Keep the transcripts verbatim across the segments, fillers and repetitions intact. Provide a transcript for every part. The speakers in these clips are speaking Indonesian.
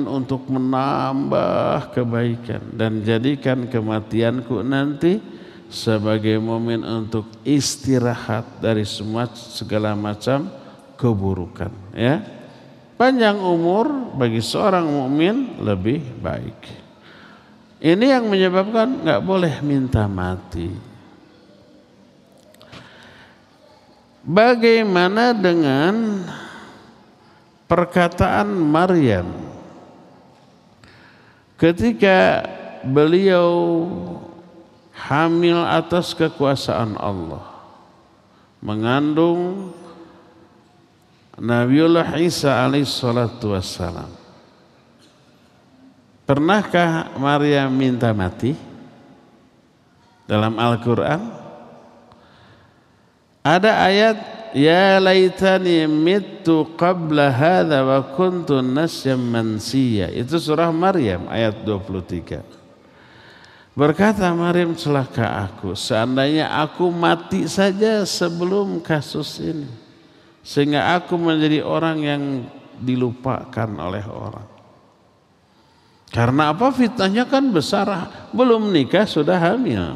untuk menambah kebaikan dan jadikan kematianku nanti sebagai momen untuk istirahat dari semua segala macam keburukan, ya. Panjang umur bagi seorang mukmin lebih baik. Ini yang menyebabkan nggak boleh minta mati. Bagaimana dengan perkataan Maryam ketika beliau hamil atas kekuasaan Allah, mengandung Nabiullah Isa alaihissalatu wassalam. Pernahkah Maryam minta mati? Dalam Al-Quran ada ayat, ya laitani mittu qabla hadha wa kuntu nasyam mansiya. Itu surah Maryam ayat dua puluh tiga. Berkata Maryam, celaka aku, seandainya aku mati saja sebelum kasus ini, sehingga aku menjadi orang yang dilupakan oleh orang. Karena apa? Fitnahnya kan besar, belum nikah sudah hamil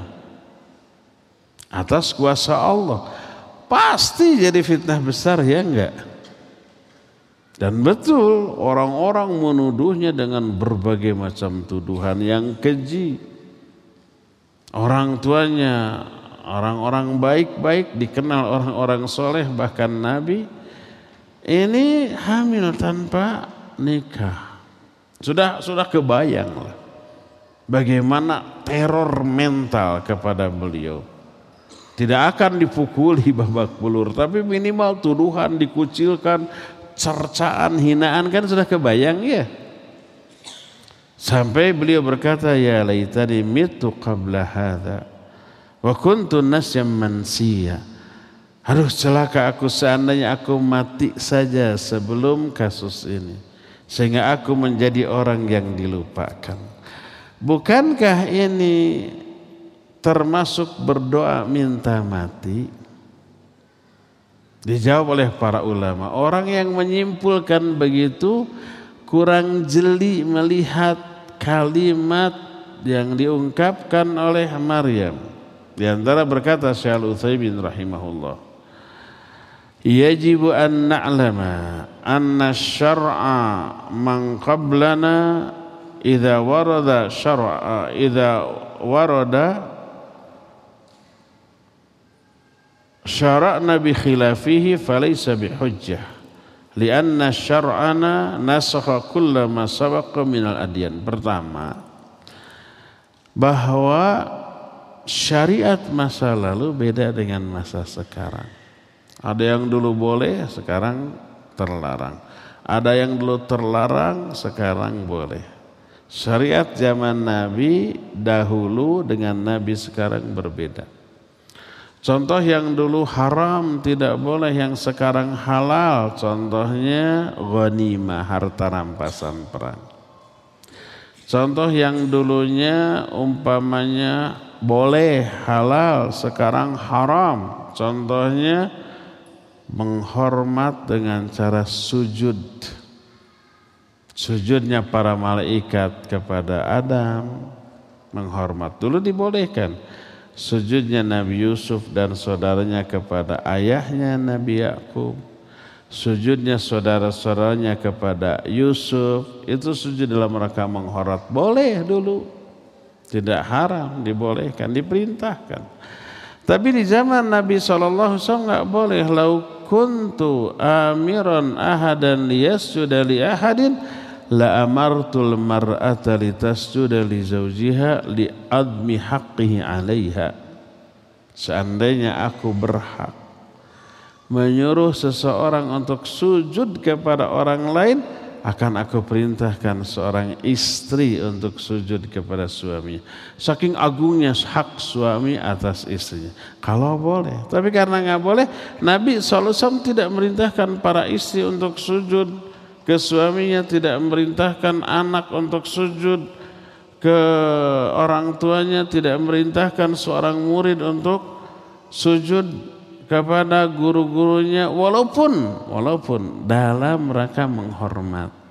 atas kuasa Allah, pasti jadi fitnah besar, ya enggak? Dan betul orang-orang menuduhnya dengan berbagai macam tuduhan yang keji. Orang tuanya orang-orang baik-baik, dikenal orang-orang soleh, bahkan Nabi, ini hamil tanpa nikah. Sudah sudah kebayang lah bagaimana teror mental kepada beliau. Tidak akan dipukuli babak belur, tapi minimal tuduhan, dikucilkan, cercaan, hinaan, kan sudah kebayang, ya. Sampai beliau berkata, ya laitani mitu qabla hadha wa kuntu nasyam mansiya. Aduh, celaka aku, seandainya aku mati saja sebelum kasus ini, sehingga aku menjadi orang yang dilupakan. Bukankah ini termasuk berdoa minta mati? Dijawab oleh para ulama. Orang yang menyimpulkan begitu kurang jeli melihat kalimat yang diungkapkan oleh Maryam. Di antara berkata Syekh Al-Utsaimin rahimahullah, yajibu an na'lama anna syar'a man qablana idza warada syar'a idza warada syara'na bi khilafihi falaysa bihujjah lianna syar'ana nasakha kulla ma sabaqa minal adyan. Pertama, bahwa syariat masa lalu beda dengan masa sekarang. Ada yang dulu boleh, sekarang terlarang. Ada yang dulu terlarang, sekarang boleh. Syariat zaman Nabi dahulu dengan Nabi sekarang berbeda. Contoh yang dulu haram, tidak boleh, yang sekarang halal. Contohnya ghanimah, harta rampasan perang. Contoh yang dulunya umpamanya boleh, halal, sekarang haram. Contohnya menghormat dengan cara sujud. Sujudnya para malaikat kepada Adam, menghormat. Dulu dibolehkan. Sujudnya Nabi Yusuf dan saudaranya kepada ayahnya Nabi Yakub, sujudnya saudara-saudaranya kepada Yusuf, itu sujud dalam rangka menghormat. Boleh dulu, tidak haram, dibolehkan, diperintahkan. Tapi di zaman Nabi shallallahu alaihi wasallam nggak boleh. Lau kuntu amiran ahadan liyasjuda li ahadin la amartul mar'ata litasjuda li zawjiha li admi haqqihi 'alaiha. Seandainya aku berhak menyuruh seseorang untuk sujud kepada orang lain, akan aku perintahkan seorang istri untuk sujud kepada suaminya. Saking agungnya hak suami atas istrinya. Kalau boleh, tapi karena nggak boleh, Nabi shallallahu alaihi wasallam tidak merintahkan para istri untuk sujud ke suaminya, tidak memerintahkan anak untuk sujud ke orang tuanya, tidak memerintahkan seorang murid untuk sujud kepada guru-gurunya, walaupun walaupun dalam rangka menghormat.